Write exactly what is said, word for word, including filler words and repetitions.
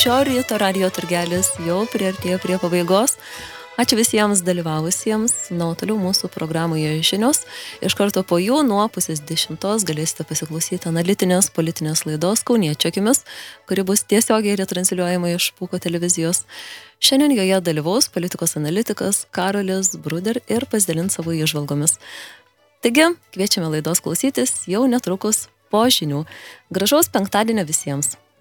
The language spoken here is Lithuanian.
šio ryto radijo turgelis jau priartėjo prie pabaigos. Ačiū visiems dalyvavusiems. Na, o toliau mūsų programoje žinios. Iš karto po jų nuo pusės dešimtos galėsite pasiklausyti analitinės politinės laidos Kauniečio akimis, kuri bus tiesiogiai retransliuojama iš Pūko televizijos. Šiandien joje dalyvaus politikos analitikas Karolis Bruder ir pasidalins savo įžvalgomis. Taigi, kviečiame laidos klausytis jau netrukus po žinių. Gražaus penktadienio visiems.